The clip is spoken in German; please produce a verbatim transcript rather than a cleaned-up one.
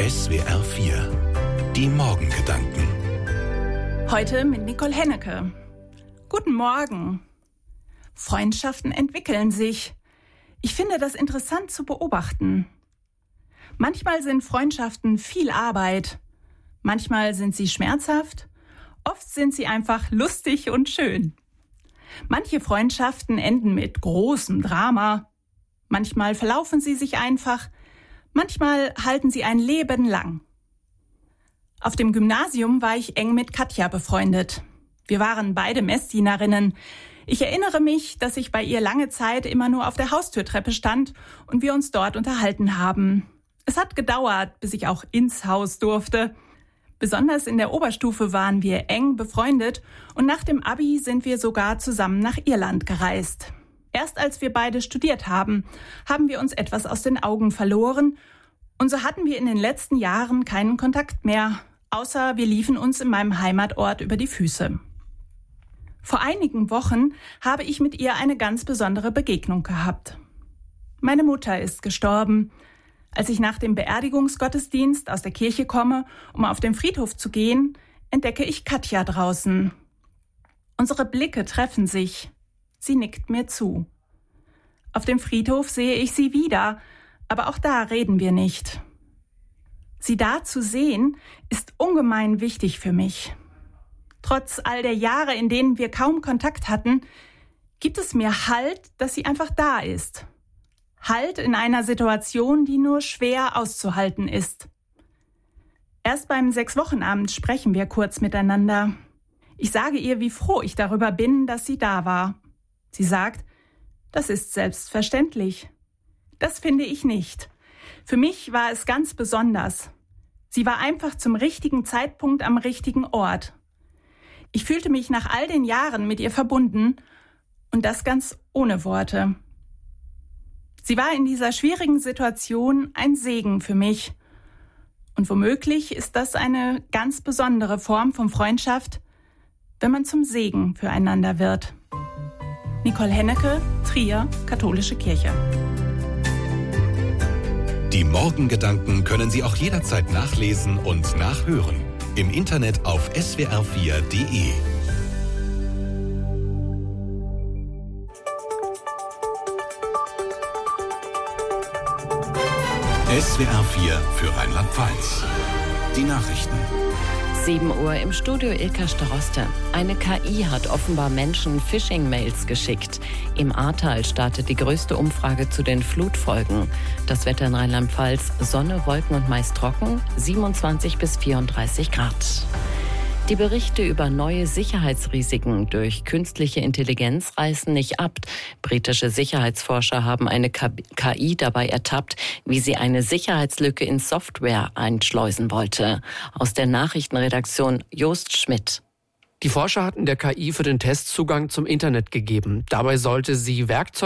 S W R vier. Die Morgengedanken. Heute mit Nicole Hennecke. Guten Morgen. Freundschaften entwickeln sich. Ich finde das interessant zu beobachten. Manchmal sind Freundschaften viel Arbeit. Manchmal sind sie schmerzhaft. Oft sind sie einfach lustig und schön. Manche Freundschaften enden mit großem Drama. Manchmal verlaufen sie sich einfach. Manchmal halten sie ein Leben lang. Auf dem Gymnasium war ich eng mit Katja befreundet. Wir waren beide Messdienerinnen. Ich erinnere mich, dass ich bei ihr lange Zeit immer nur auf der Haustürtreppe stand und wir uns dort unterhalten haben. Es hat gedauert, bis ich auch ins Haus durfte. Besonders in der Oberstufe waren wir eng befreundet und nach dem Abi sind wir sogar zusammen nach Irland gereist. Erst als wir beide studiert haben, haben wir uns etwas aus den Augen verloren und so hatten wir in den letzten Jahren keinen Kontakt mehr, außer wir liefen uns in meinem Heimatort über die Füße. Vor einigen Wochen habe ich mit ihr eine ganz besondere Begegnung gehabt. Meine Mutter ist gestorben. Als ich nach dem Beerdigungsgottesdienst aus der Kirche komme, um auf den Friedhof zu gehen, entdecke ich Katja draußen. Unsere Blicke treffen sich. Sie nickt mir zu. Auf dem Friedhof sehe ich sie wieder, aber auch da reden wir nicht. Sie da zu sehen, ist ungemein wichtig für mich. Trotz all der Jahre, in denen wir kaum Kontakt hatten, gibt es mir Halt, dass sie einfach da ist. Halt in einer Situation, die nur schwer auszuhalten ist. Erst beim Sechs-Wochen-Abend sprechen wir kurz miteinander. Ich sage ihr, wie froh ich darüber bin, dass sie da war. Sie sagt, das ist selbstverständlich. Das finde ich nicht. Für mich war es ganz besonders. Sie war einfach zum richtigen Zeitpunkt am richtigen Ort. Ich fühlte mich nach all den Jahren mit ihr verbunden und das ganz ohne Worte. Sie war in dieser schwierigen Situation ein Segen für mich. Und womöglich ist das eine ganz besondere Form von Freundschaft, wenn man zum Segen füreinander wird. Nicole Hennecke, Trier, Katholische Kirche. Die Morgengedanken können Sie auch jederzeit nachlesen und nachhören. Im Internet auf S W R vier Punkt de. S W R vier für Rheinland-Pfalz. Die Nachrichten. sieben Uhr im Studio Ilka Staroste. Eine K I hat offenbar Menschen Phishing-Mails geschickt. Im Ahrtal startet die größte Umfrage zu den Flutfolgen. Das Wetter in Rheinland-Pfalz: Sonne, Wolken und meist trocken, siebenundzwanzig bis vierunddreißig Grad. Die Berichte über neue Sicherheitsrisiken durch künstliche Intelligenz reißen nicht ab. Britische Sicherheitsforscher haben eine K I dabei ertappt, wie sie eine Sicherheitslücke in Software einschleusen wollte. Aus der Nachrichtenredaktion Jost Schmidt. Die Forscher hatten der K I für den Test Zugang zum Internet gegeben. Dabei sollte sie Werkzeuge